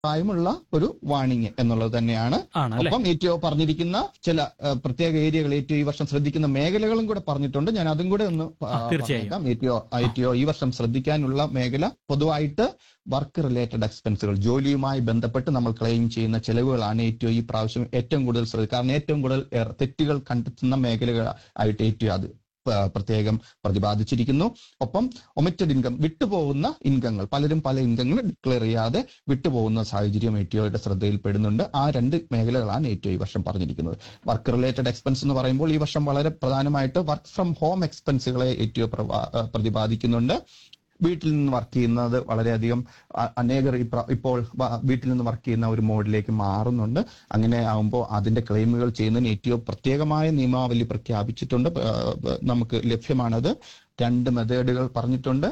പ്രായമുള്ള ഒരു വാണിംഗ് എന്നുള്ളത് തന്നെയാണ്. ഒപ്പം ATO പറഞ്ഞിരിക്കുന്ന ചില പ്രത്യേക ഏരിയകൾ ATO ഈ വർഷം ശ്രദ്ധിക്കുന്ന മേഖലകളും കൂടെ പറഞ്ഞിട്ടുണ്ട്. ഞാൻ അതും കൂടെ ഒന്ന് പറഞ്ഞേക്കാം. ATO ഈ വർഷം ശ്രദ്ധിക്കാനുള്ള മേഖല പൊതുവായിട്ട് വർക്ക് റിലേറ്റഡ് എക്സ്പെൻസുകൾ, ജോലിയുമായി ബന്ധപ്പെട്ട് നമ്മൾ ക്ലെയിം ചെയ്യുന്ന ചെലവുകളാണ് ATO ഈ പ്രാവശ്യം ഏറ്റവും കൂടുതൽ ശ്രദ്ധിക്കുക. കാരണം ഏറ്റവും കൂടുതൽ തെറ്റുകൾ കണ്ടെത്തുന്ന മേഖലകളായിട്ട് ATO അത് പ്രത്യേകം പ്രതിപാദിച്ചിരിക്കുന്നു. ഒപ്പം ഒമിറ്റഡ് ഇൻകം, വിട്ടുപോകുന്ന ഇൻകങ്ങൾ, പലരും പല ഇൻകങ്ങൾ ഡിക്ലെയർ ചെയ്യാതെ വിട്ടുപോകുന്ന സാഹചര്യം ATOയുടെ ശ്രദ്ധയിൽപ്പെടുന്നുണ്ട്. ആ 2 മേഖലകളാണ് ATO ഈ വർഷം പറഞ്ഞിരിക്കുന്നത്. വർക്ക് റിലേറ്റഡ് എക്സ്പെൻസ് എന്ന് പറയുമ്പോൾ ഈ വർഷം വളരെ പ്രധാനമായിട്ട് വർക്ക് ഫ്രം ഹോം എക്സ്പെൻസുകളെ ATO പ്രതിപാദിക്കുന്നുണ്ട്. വീട്ടിൽ നിന്ന് വർക്ക് ചെയ്യുന്നത് വളരെയധികം അനേകർ ഇപ്പോൾ വീട്ടിൽ നിന്ന് വർക്ക് ചെയ്യുന്ന ഒരു മോഡിലേക്ക് മാറുന്നുണ്ട്. അങ്ങനെ ആകുമ്പോൾ അതിന്റെ ക്ലെയിമുകൾ ചെയ്യുന്നതിന് ATO പ്രത്യേകമായ നിയമാവലി പ്രഖ്യാപിച്ചിട്ടുണ്ട്. നമുക്ക് ലഭ്യമാണത്. 2 മെത്തേഡുകൾ പറഞ്ഞിട്ടുണ്ട്.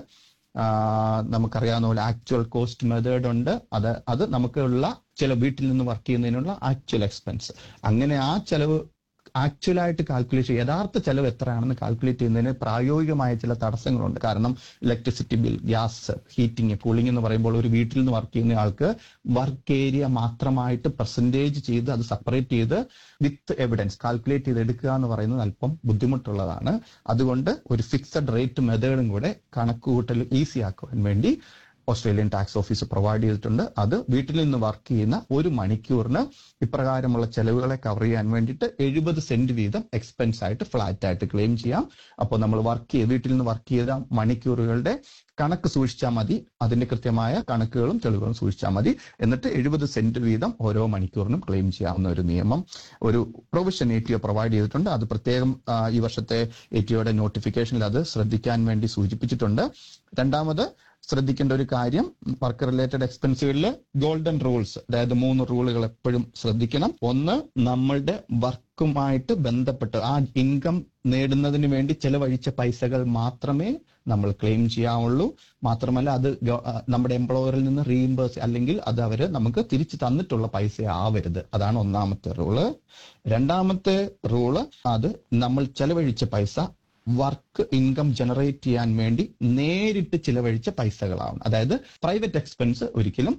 നമുക്കറിയാവുന്ന പോലെ ആക്ച്വൽ കോസ്റ്റ് മെത്തേഡ് ഉണ്ട്. അത് നമുക്കുള്ള ചില വീട്ടിൽ നിന്ന് വർക്ക് ചെയ്യുന്നതിനുള്ള ആക്ച്വൽ എക്സ്പെൻസ്. അങ്ങനെ ആ ചെലവ് ആക്ച്വലായിട്ട് കാൽക്കുലേറ്റ് ചെയ്യുക, യഥാർത്ഥ ചെലവ് എത്രയാണെന്ന് കാൽക്കുലേറ്റ് ചെയ്യുന്നതിന് പ്രായോഗികമായ ചില തടസ്സങ്ങളുണ്ട്. കാരണം electricity bill, gas, heating, cooling എന്ന് പറയുമ്പോൾ ഒരു വീട്ടിൽ നിന്ന് വർക്ക് ചെയ്യുന്ന ആൾക്ക് വർക്ക് ഏരിയ മാത്രമായിട്ട് പെർസെൻറ്റേജ് ചെയ്ത് അത് സെപ്പറേറ്റ് ചെയ്ത് വിത്ത് എവിഡൻസ് കാൽക്കുലേറ്റ് ചെയ്ത് എടുക്കുക എന്ന് പറയുന്നത് അല്പം ബുദ്ധിമുട്ടുള്ളതാണ്. അതുകൊണ്ട് ഒരു ഫിക്സഡ് റേറ്റ് മെത്തേഡും കൂടെ കണക്കുകൂട്ടൽ ഈസി ആക്കുവാൻ വേണ്ടി ഓസ്ട്രേലിയൻ ടാക്സ് ഓഫീസ് പ്രൊവൈഡ് ചെയ്തിട്ടുണ്ട്. അത് വീട്ടിൽ നിന്ന് വർക്ക് ചെയ്യുന്ന 1 മണിക്കൂറിന് ഇപ്രകാരമുള്ള ചെലവുകളെ കവർ ചെയ്യാൻ വേണ്ടിയിട്ട് 70 സെന്റ് വീതം എക്സ്പെൻസ് ആയിട്ട് ഫ്ലാറ്റ് ആയിട്ട് ക്ലെയിം ചെയ്യാം. അപ്പോൾ നമ്മൾ വീട്ടിൽ നിന്ന് വർക്ക് ചെയ്ത മണിക്കൂറുകളുടെ കണക്ക് സൂക്ഷിച്ചാൽ മതി. അതിന്റെ കൃത്യമായ കണക്കുകളും തെളിവുകളും സൂക്ഷിച്ചാൽ മതി. എന്നിട്ട് 70 സെന്റ് വീതം ഓരോ മണിക്കൂറിനും ക്ലെയിം ചെയ്യാവുന്ന ഒരു നിയമം, ഒരു പ്രൊവിഷൻ ATO പ്രൊവൈഡ് ചെയ്തിട്ടുണ്ട്. അത് പ്രത്യേകം ഈ വർഷത്തെ ATOയുടെ നോട്ടിഫിക്കേഷനിൽ അത് ശ്രദ്ധിക്കാൻ വേണ്ടി സൂചിപ്പിച്ചിട്ടുണ്ട്. രണ്ടാമത് ശ്രദ്ധിക്കേണ്ട ഒരു കാര്യം, വർക്ക് റിലേറ്റഡ് എക്സ്പെൻസുകളിൽ ഗോൾഡൻ റൂൾസ്, അതായത് 3 റൂളുകൾ എപ്പോഴും ശ്രദ്ധിക്കണം. ഒന്ന്, നമ്മളുടെ വർക്കുമായിട്ട് ബന്ധപ്പെട്ട് ആ ഇൻകം നേടുന്നതിന് വേണ്ടി ചെലവഴിച്ച പൈസകൾ മാത്രമേ നമ്മൾ ക്ലെയിം ചെയ്യാവുള്ളൂ. മാത്രമല്ല അത് നമ്മുടെ എംപ്ലോയറിൽ നിന്ന് റീഇംബേഴ്സ് അല്ലെങ്കിൽ അത് അവര് നമുക്ക് തിരിച്ചു തന്നിട്ടുള്ള പൈസ ആവരുത്. അതാണ് ഒന്നാമത്തെ റൂള്. രണ്ടാമത്തെ റൂള്, അത് നമ്മൾ ചെലവഴിച്ച പൈസ വർക്ക് ഇൻകം ജനറേറ്റ് ചെയ്യാൻ വേണ്ടി നേരിട്ട് ചിലവഴിച്ച പൈസകളാണ്. അതായത് പ്രൈവറ്റ് എക്സ്പെൻസ് ഒരിക്കലും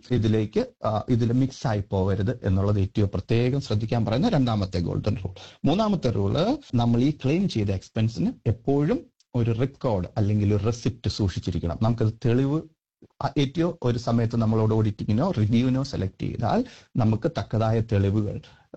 ഇതിൽ മിക്സ് ആയി പോകരുത് എന്നുള്ളത് ATO പ്രത്യേകം ശ്രദ്ധിക്കാൻ പറയുന്ന രണ്ടാമത്തെ ഗോൾഡൻ റൂൾ. മൂന്നാമത്തെ റൂള്, നമ്മൾ ഈ ക്ലെയിം ചെയ്ത എക്സ്പെൻസിന് എപ്പോഴും ഒരു റെക്കോർഡ് അല്ലെങ്കിൽ ഒരു റെസിപ്റ്റ് സൂക്ഷിച്ചിരിക്കണം. നമുക്കത് തെളിവ് ATO ഒരു സമയത്ത് നമ്മളോട് ഓഡിറ്റിങ്ങിനോ റിവ്യൂവിനോ സെലക്ട് ചെയ്താൽ നമുക്ക് തക്കതായ തെളിവുകൾ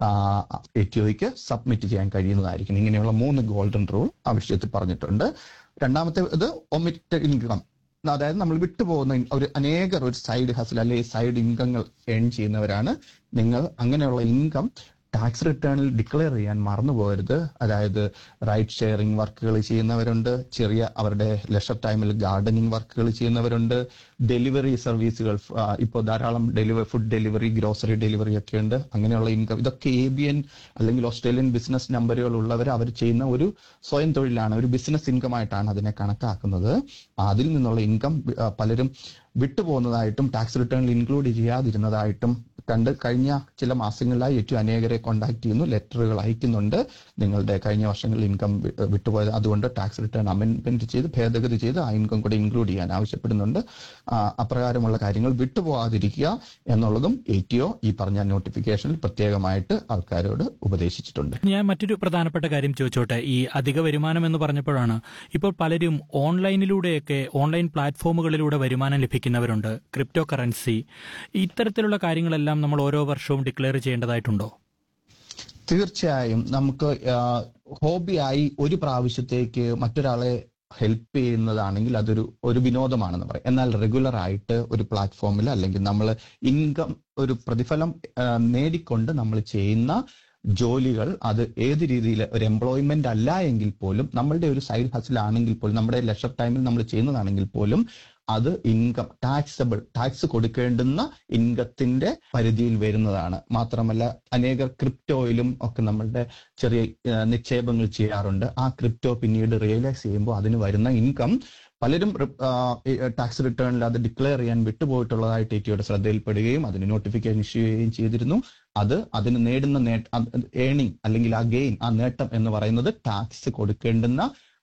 ATOയ്ക്ക് സബ്മിറ്റ് ചെയ്യാൻ കഴിയുന്നതായിരിക്കും. ഇങ്ങനെയുള്ള 3 ഗോൾഡൻ റൂൾ ആവശ്യത്തിൽ പറഞ്ഞിട്ടുണ്ട്. രണ്ടാമത്തെ ഇത് ഒമിറ്റഡ് ഇൻകം, അതായത് നമ്മൾ വിട്ടുപോകുന്ന അനേകർ ഒരു സൈഡ് ഹസിൽ അല്ലെങ്കിൽ സൈഡ് ഇൻകങ്ങൾ ഏൺ ചെയ്യുന്നവരാണ് നിങ്ങൾ. അങ്ങനെയുള്ള ഇൻകം ടാക്സ് റിട്ടേണിൽ ഡിക്ലെയർ ചെയ്യാൻ മറന്നു പോകരുത്. അതായത് റൈഡ് ഷെയറിംഗ് വർക്കുകൾ ചെയ്യുന്നവരുണ്ട്, അവരുടെ ലെഷർ ടൈമിൽ ഗാർഡനിങ് വർക്കുകൾ ചെയ്യുന്നവരുണ്ട്, ഡെലിവറി സർവീസുകൾ, ഇപ്പോൾ ധാരാളം ഫുഡ് ഡെലിവറി, ഗ്രോസറി ഡെലിവറി ഒക്കെ ഉണ്ട്. അങ്ങനെയുള്ള ഇൻകം ഇതൊക്കെ ABN അല്ലെങ്കിൽ ഓസ്ട്രേലിയൻ ബിസിനസ് നമ്പറുകൾ ഉള്ളവർ അവർ ചെയ്യുന്ന ഒരു സ്വയം തൊഴിലാണ്, ഒരു ബിസിനസ് ഇൻകം ആയിട്ടാണ് അതിനെ കണക്കാക്കുന്നത്. അതിൽ നിന്നുള്ള ഇൻകം പലരും വിട്ടുപോകുന്നതായിട്ടും ടാക്സ് റിട്ടേണിൽ ഇൻക്ലൂഡ് ചെയ്യാതിരുന്നതായിട്ടും കഴിഞ്ഞ ചില മാസങ്ങളിലായി ഏറ്റവും അനേകരെ കോണ്ടാക്ട് ചെയ്യുന്നു, ലെറ്ററുകൾ അയക്കുന്നുണ്ട്. നിങ്ങളുടെ കഴിഞ്ഞ വർഷങ്ങളിൽ ഇൻകം വിട്ടുപോയത്, അതുകൊണ്ട് ടാക്സ് റിട്ടേൺ അമെൻഡ്മെന്റ് ചെയ്ത് ഭേദഗതി ചെയ്ത് ആ ഇൻകം കൂടെ ഇൻക്ലൂഡ് ചെയ്യാൻ ആവശ്യപ്പെടുന്നുണ്ട്. അപ്രകാരമുള്ള കാര്യങ്ങൾ വിട്ടുപോകാതിരിക്കുക എന്നുള്ളതും ATO ഈ പറഞ്ഞ നോട്ടിഫിക്കേഷനിൽ പ്രത്യേകമായിട്ട് ആൾക്കാരോട് ഉപദേശിച്ചിട്ടുണ്ട്. ഞാൻ മറ്റൊരു പ്രധാനപ്പെട്ട കാര്യം ചോദിച്ചോട്ടെ. ഈ അധിക വരുമാനം എന്ന് പറഞ്ഞപ്പോഴാണ്, ഇപ്പോൾ പലരും ഓൺലൈനിലൂടെയൊക്കെ ഓൺലൈൻ പ്ലാറ്റ്ഫോമുകളിലൂടെ വരുമാനം ലഭിക്കുന്നവരുണ്ട്, ക്രിപ്റ്റോ കറൻസി, ഇത്തരത്തിലുള്ള കാര്യങ്ങളെല്ലാം നമ്മൾ ഓരോ വർഷവും ഡിക്ലെയർ ചെയ്യേണ്ടതായിട്ടുണ്ടോ? തീർച്ചയായും. നമുക്ക് ഹോബിയായി ഒരു പ്രാവശ്യത്തേക്ക് മറ്റൊരാളെ ഹെൽപ്പ് ചെയ്യുന്നതാണെങ്കിൽ അതൊരു വിനോദമാണെന്ന് പറയും. എന്നാൽ റെഗുലർ ആയിട്ട് ഒരു പ്ലാറ്റ്ഫോമിൽ അല്ലെങ്കിൽ നമ്മൾ ഇൻകം, ഒരു പ്രതിഫലം നേടിക്കൊണ്ട് നമ്മൾ ചെയ്യുന്ന ജോലികൾ, അത് ഏത് രീതിയിൽ ഒരു എംപ്ലോയ്മെന്റ് അല്ല എങ്കിൽ പോലും, നമ്മളുടെ ഒരു സൈഡ് ഹസിൽ ആണെങ്കിൽ പോലും, നമ്മുടെ ലെഷർ ടൈമിൽ നമ്മൾ ചെയ്യുന്നതാണെങ്കിൽ പോലും അത് ഇൻകം ടാക്സ് കൊടുക്കേണ്ടുന്ന ഇൻകത്തിന്റെ പരിധിയിൽ വരുന്നതാണ്. മാത്രമല്ല അനേകർ ക്രിപ്റ്റോയിലും ഒക്കെ നമ്മളുടെ ചെറിയ നിക്ഷേപങ്ങൾ ചെയ്യാറുണ്ട്. ആ ക്രിപ്റ്റോ പിന്നീട് റിയലൈസ് ചെയ്യുമ്പോൾ അതിന് വരുന്ന ഇൻകം പലരും ടാക്സ് റിട്ടേണിൽ അത് ഡിക്ലെയർ ചെയ്യാൻ വിട്ടുപോയിട്ടുള്ളതായിട്ട് ATOയുടെ ശ്രദ്ധയിൽപ്പെടുകയും അതിന് നോട്ടിഫിക്കേഷൻ ഇഷ്യൂ ചെയ്യുകയും ചെയ്തിരുന്നു. അതിന് നേടുന്ന ഏണിംഗ് അല്ലെങ്കിൽ ആ ഗെയിൻ, ആ നേട്ടം എന്ന് പറയുന്നത് ടാക്സ് കൊടുക്കേണ്ടുന്ന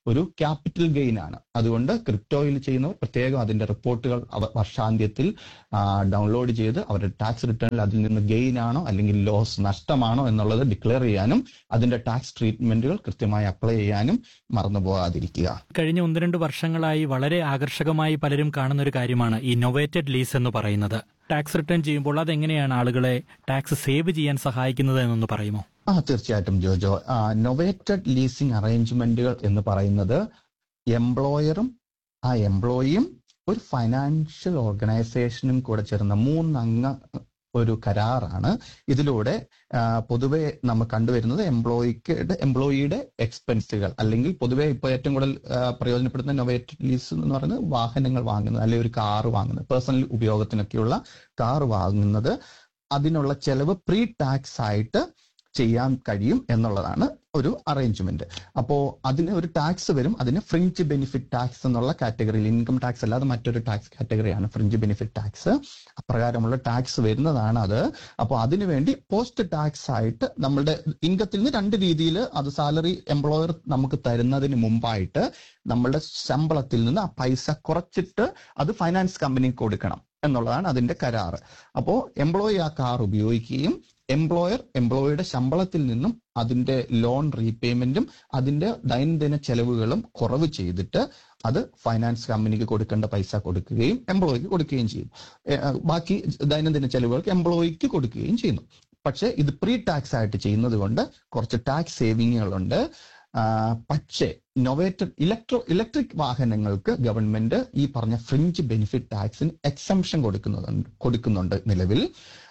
ഒരു ക്യാപിറ്റൽ ഗെയിൻ ആണ്. അതുകൊണ്ട് ക്രിപ്റ്റോയിൽ ചെയ്യുന്നവർ പ്രത്യേകം അതിന്റെ റിപ്പോർട്ടുകൾ വർഷാന്ത്യത്തിൽ ഡൗൺലോഡ് ചെയ്ത് അവരുടെ ടാക്സ് റിട്ടേണിൽ അതിൽ നിന്ന് ഗെയിൻ ആണോ അല്ലെങ്കിൽ ലോസ് നഷ്ടമാണോ എന്നുള്ളത് ഡിക്ലെയർ ചെയ്യാനും അതിന്റെ ടാക്സ് ട്രീറ്റ്മെന്റുകൾ കൃത്യമായി അപ്ലൈ ചെയ്യാനും മറന്നുപോകാതിരിക്കുക. കഴിഞ്ഞ 1-2 വർഷങ്ങളായി വളരെ ആകർഷകമായി പലരും കാണുന്ന ഒരു കാര്യമാണ് ഈ നൊവേറ്റഡ് ലീസ് എന്ന് പറയുന്നത്. ടാക്സ് റിട്ടേൺ ചെയ്യുമ്പോൾ അതെങ്ങനെയാണ് ആളുകളെ ടാക്സ് സേവ് ചെയ്യാൻ സഹായിക്കുന്നത് എന്നൊന്ന് പറയുമോ? തീർച്ചയായിട്ടും ജോജോ. നൊവേറ്റഡ് ലീസിംഗ് അറേഞ്ച്മെന്റുകൾ എന്ന് പറയുന്നത് എംപ്ലോയറും ആ എംപ്ലോയിയും ഒരു ഫൈനാൻഷ്യൽ ഓർഗനൈസേഷനും കൂടെ ചേർന്ന 3 അംഗ ഒരു കരാറാണ്. ഇതിലൂടെ പൊതുവെ നമ്മൾ കണ്ടുവരുന്നത് എംപ്ലോയിയുടെ എക്സ്പെൻസുകൾ അല്ലെങ്കിൽ പൊതുവെ ഇപ്പോൾ ഏറ്റവും കൂടുതൽ പ്രയോജനപ്പെടുന്ന നൊവേറ്റഡ് ലീസ് എന്ന് പറയുന്നത് വാഹനങ്ങൾ വാങ്ങുന്നത് അല്ലെങ്കിൽ ഒരു കാർ വാങ്ങുന്നത്, പേഴ്സണൽ ഉപയോഗത്തിനൊക്കെയുള്ള കാർ വാങ്ങുന്നത്, അതിനുള്ള ചെലവ് പ്രീ ടാക്സ് ആയിട്ട് ചെയ്യാൻ കഴിയും എന്നുള്ളതാണ് ഒരു അറേഞ്ച്മെന്റ്. അപ്പോ അതിന് ഒരു ടാക്സ് വരും, അതിന് ഫ്രിഞ്ച് ബെനിഫിറ്റ് ടാക്സ് എന്നുള്ള കാറ്റഗറിയിൽ, ഇൻകം ടാക്സ് അല്ലാതെ മറ്റൊരു ടാക്സ് കാറ്റഗറിയാണ് ഫ്രിഞ്ച് ബെനിഫിറ്റ് ടാക്സ്. അപ്രകാരമുള്ള ടാക്സ് വരുന്നതാണ് അത്. അപ്പോൾ അതിനുവേണ്ടി പോസ്റ്റ് ടാക്സ് ആയിട്ട് നമ്മളുടെ ഇൻകത്തിൽ നിന്ന് 2 രീതിയിൽ അത് സാലറി എംപ്ലോയർ നമുക്ക് തരുന്നതിന് മുമ്പായിട്ട് നമ്മളുടെ ശമ്പളത്തിൽ നിന്ന് ആ പൈസ കുറച്ചിട്ട് അത് ഫൈനാൻസ് കമ്പനിക്ക് കൊടുക്കണം എന്നുള്ളതാണ് അതിന്റെ കരാറ്. അപ്പോൾ എംപ്ലോയി ആ കാർ ഉപയോഗിക്കുകയും എംപ്ലോയിയുടെ ശമ്പളത്തിൽ നിന്നും അതിന്റെ ലോൺ റീപേയ്മെന്റും അതിന്റെ ദൈനംദിന ചെലവുകളും കുറവ് ചെയ്തിട്ട് അത് ഫൈനാൻസ് കമ്പനിക്ക് കൊടുക്കേണ്ട പൈസ കൊടുക്കുകയും എംപ്ലോയിക്ക് കൊടുക്കുകയും ചെയ്യും. ബാക്കി ദൈനംദിന ചെലവുകൾക്ക് എംപ്ലോയിക്ക് കൊടുക്കുകയും ചെയ്യുന്നു. പക്ഷെ ഇത് പ്രീ ടാക്സ് ആയിട്ട് ചെയ്യുന്നത് കൊണ്ട് കുറച്ച് ടാക്സ് സേവിങ്ങുകളുണ്ട്. പക്ഷേ നൊവേറ്റഡ് ഇലക്ട്രിക് വാഹനങ്ങൾക്ക് ഗവൺമെന്റ് ഈ പറഞ്ഞ ഫ്രിഞ്ച് ബെനിഫിറ്റ് ടാക്സിന് എക്സംഷൻ കൊടുക്കുന്നുണ്ട് നിലവിൽ.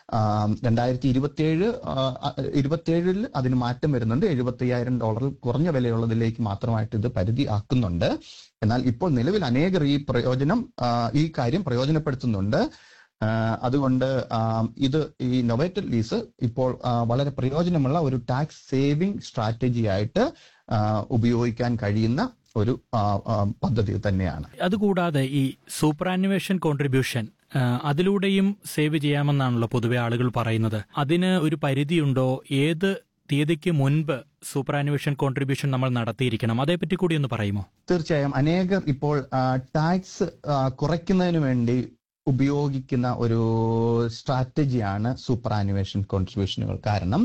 2027 അതിന് മാറ്റം വരുന്നുണ്ട്. $75,000 കുറഞ്ഞ വിലയുള്ളതിലേക്ക് മാത്രമായിട്ട് ഇത് പരിധി ആക്കുന്നുണ്ട്. എന്നാൽ ഇപ്പോൾ നിലവിൽ അനേകർ ഈ കാര്യം പ്രയോജനപ്പെടുത്തുന്നുണ്ട്. അതുകൊണ്ട് ഈ നൊവേറ്റഡ് ലീസ് ഇപ്പോൾ വളരെ പ്രയോജനമുള്ള ഒരു ടാക്സ് സേവിംഗ് സ്ട്രാറ്റജി ആയിട്ട് ഉപയോഗിക്കാൻ കഴിയുന്ന ഒരു പദ്ധതി തന്നെയാണ്. അതുകൂടാതെ ഈ സൂപ്പറാനുവേഷൻ കോൺട്രിബ്യൂഷൻ അതിലൂടെയും സേവ് ചെയ്യാമെന്നാണല്ലോ പൊതുവെ ആളുകൾ പറയുന്നത്. അതിന് ഒരു പരിധിയുണ്ടോ? ഏത് തീയതിക്ക് മുൻപ് സൂപ്പറാനുവേഷൻ കോൺട്രിബ്യൂഷൻ നമ്മൾ നടത്തിയിരിക്കണം? അതേപറ്റി കൂടി ഒന്ന് പറയുമോ? തീർച്ചയായും. അനേകർ ഇപ്പോൾ ടാക്സ് കുറയ്ക്കുന്നതിന് വേണ്ടി ഉപയോഗിക്കുന്ന ഒരു സ്ട്രാറ്റജിയാണ് സൂപ്പറാനുവേഷൻ കോൺട്രിബ്യൂഷനുകൾ. കാരണം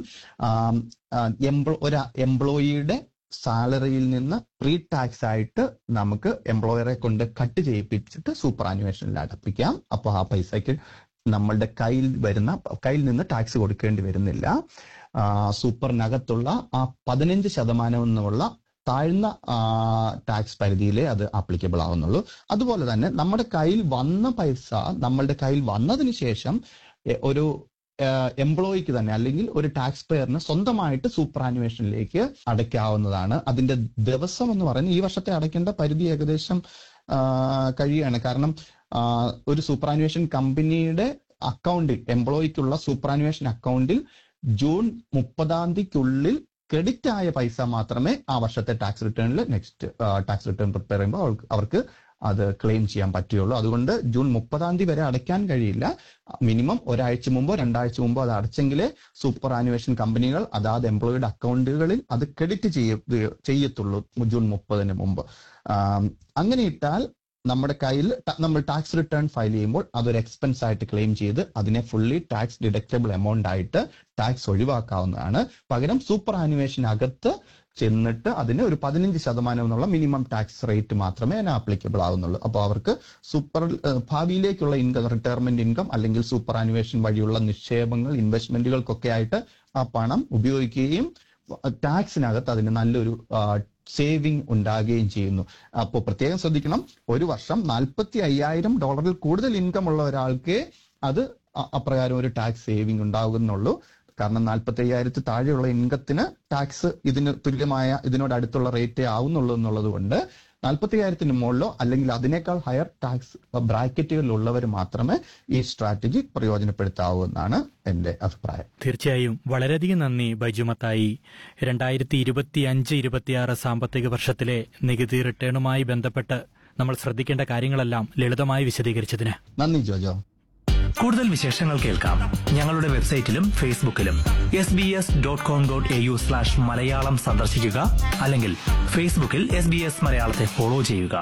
ഒരു എംപ്ലോയിയുടെ സാലറിയിൽ നിന്ന് പ്രീ ടാക്സ് ആയിട്ട് നമുക്ക് എംപ്ലോയറെ കൊണ്ട് കട്ട് ചെയ്യിപ്പിച്ചിട്ട് സൂപ്പറാനുവേഷനിൽ അടപ്പിക്കാം. അപ്പോൾ ആ പൈസയ്ക്ക് നമ്മളുടെ കയ്യിൽ നിന്ന് ടാക്സ് കൊടുക്കേണ്ടി വരുന്നില്ല. സൂപ്പറിനകത്തുള്ള ആ 15% എന്നുള്ള താഴ്ന്ന ടാക്സ് പരിധിയിലേ അത് ആപ്ലിക്കബിൾ ആവുന്നുള്ളൂ. അതുപോലെ തന്നെ നമ്മുടെ കയ്യിൽ വന്ന പൈസ നമ്മളുടെ കയ്യിൽ വന്നതിന് ശേഷം ഒരു എംപ്ലോയിക്ക് തന്നെ അല്ലെങ്കിൽ ഒരു ടാക്സ് പെയറിന് സ്വന്തമായിട്ട് സൂപ്പറാനുവേഷനിലേക്ക് അടയ്ക്കാവുന്നതാണ്. അതിന്റെ ദിവസം എന്ന് പറയുന്നത് ഈ വർഷത്തെ അടയ്ക്കേണ്ട പരിധി ഏകദേശം കഴിയുകയാണ്. കാരണം ഒരു സൂപ്പറാനുവേഷൻ കമ്പനിയുടെ അക്കൗണ്ടിൽ എംപ്ലോയിക്കുള്ള സൂപ്പറാനുവേഷൻ അക്കൗണ്ടിൽ ജൂൺ 30 ക്രെഡിറ്റ് ആയ പൈസ മാത്രമേ ആ വർഷത്തെ tax റിട്ടേണിൽ next tax return prepare ചെയ്യുമ്പോൾ അവർക്ക് അത് ക്ലെയിം ചെയ്യാൻ പറ്റുകയുള്ളൂ. അതുകൊണ്ട് ജൂൺ 30 വരെ അടയ്ക്കാൻ കഴിയില്ല. മിനിമം ഒരാഴ്ച മുമ്പോ 2 ആഴ്ച മുമ്പോ അത് അടച്ചെങ്കിലേ സൂപ്പർ ആനുവേഷൻ കമ്പനികൾ അതാത് എംപ്ലോയിയുടെ അക്കൗണ്ടുകളിൽ അത് ക്രെഡിറ്റ് ചെയ്യത്തുള്ളൂ ജൂൺ 30 മുമ്പ്. അങ്ങനെ ഇട്ടാൽ നമ്മുടെ കയ്യിൽ നമ്മൾ ടാക്സ് റിട്ടേൺ ഫയൽ ചെയ്യുമ്പോൾ അതൊരു എക്സ്പെൻസ് ആയിട്ട് ക്ലെയിം ചെയ്ത് അതിനെ ഫുള്ളി ടാക്സ് ഡിഡക്റ്റബിൾ എമൗണ്ട് ആയിട്ട് ടാക്സ് ഒഴിവാക്കാവുന്നതാണ്. പകരം സൂപ്പർ ആനുവേഷനകത്ത് ചെന്നിട്ട് അതിന് ഒരു 15% എന്നുള്ള മിനിമം ടാക്സ് റേറ്റ് മാത്രമേ അതിന് ആപ്ലിക്കബിൾ ആവുന്നുള്ളൂ. അപ്പോൾ അവർക്ക് ഭാവിയിലേക്കുള്ള ഇൻകം, റിട്ടയർമെന്റ് ഇൻകം അല്ലെങ്കിൽ സൂപ്പർ ആനുവേഷൻ വഴിയുള്ള നിക്ഷേപങ്ങൾ, ഇൻവെസ്റ്റ്മെന്റുകൾക്കൊക്കെ ആയിട്ട് ആ പണം ഉപയോഗിക്കുകയും ടാക്സിനകത്ത് അതിന് നല്ലൊരു സേവിങ് ഉണ്ടാകുകയും ചെയ്യുന്നു. അപ്പോൾ പ്രത്യേകം ശ്രദ്ധിക്കണം, ഒരു വർഷം $45,000 കൂടുതൽ ഇൻകം ഉള്ള ഒരാൾക്ക് അത് അപ്രകാരം ഒരു ടാക്സ് സേവിങ് ഉണ്ടാകുന്നുള്ളൂ. കാരണം 45,000 താഴെയുള്ള ഇൻകത്തിന് ടാക്സ് ഇതിന് തുല്യമായ ഇതിനോട് അടുത്തുള്ള റേറ്റേ ആവുന്നുള്ളൂ എന്നുള്ളത് കൊണ്ട് 45,000 മുകളിലോ അല്ലെങ്കിൽ അതിനേക്കാൾ ഹയർ ടാക്സ് ബ്രാക്കറ്റുകളിലുള്ളവർ മാത്രമേ ഈ സ്ട്രാറ്റജി പ്രയോജനപ്പെടുത്താവൂ എന്നാണ് എന്റെ അഭിപ്രായം. തീർച്ചയായും വളരെയധികം നന്ദി ബൈജു മത്തായി. 2025-26 സാമ്പത്തിക വർഷത്തിലെ നികുതി റിട്ടേണുമായി ബന്ധപ്പെട്ട് നമ്മൾ ശ്രദ്ധിക്കേണ്ട കാര്യങ്ങളെല്ലാം ലളിതമായി വിശദീകരിച്ചതിന് നന്ദി ജോജോ. കൂടുതൽ വിശേഷങ്ങൾ കേൾക്കാം ഞങ്ങളുടെ വെബ്സൈറ്റിലും ഫേസ്ബുക്കിലും sbs.com.au/മലയാളം സന്ദർശിക്കുക. അല്ലെങ്കിൽ ഫേസ്ബുക്കിൽ SBS മലയാളത്തെ ഫോളോ ചെയ്യുക.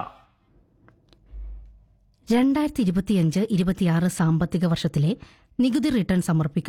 2025-26 സാമ്പത്തിക വർഷത്തിലെ നികുതി റിട്ടേൺ സമർപ്പിക്കും